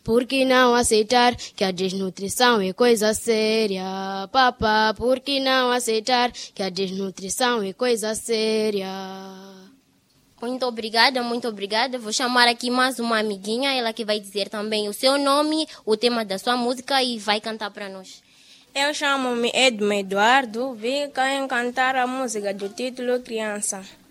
por que não aceitar que a desnutrição é coisa séria? Papá, por que não aceitar que a desnutrição é coisa séria? Muito obrigada. Vou chamar aqui mais uma amiguinha, ela que vai dizer também o seu nome, o tema da sua música e vai cantar para nós. Eu chamo-me Edmo Eduardo, vim cá cantar a música do título Criança.